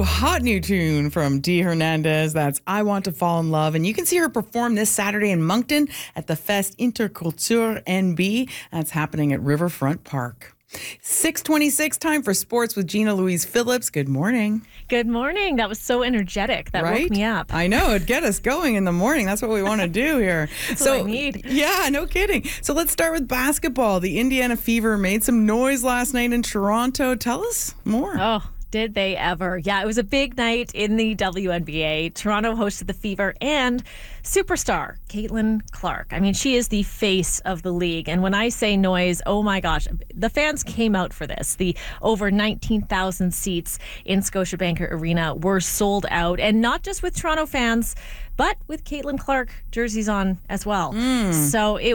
hot new tune from Dee Hernandez. That's I Want to Fall in Love. And you can see her perform this Saturday in Moncton at the Fest Interculture NB. That's happening at Riverfront Park. 6:26, time for sports with Gina Louise Phillips. Good morning. Good morning. That was so energetic. That woke me up. I know. It'd get us going in the morning. That's what we want to do here. That's what I need. Yeah, no kidding. So let's start with basketball. The Indiana Fever made some noise last night in Toronto. Tell us more. Oh, did they ever? Yeah, it was a big night in the WNBA. Toronto hosted the Fever and superstar Caitlin Clark. I mean, she is the face of the league. And when I say noise, oh my gosh, the fans came out for this. The over 19,000 seats in Scotiabank Arena were sold out. And not just with Toronto fans, but with Caitlin Clark jerseys on as well. So it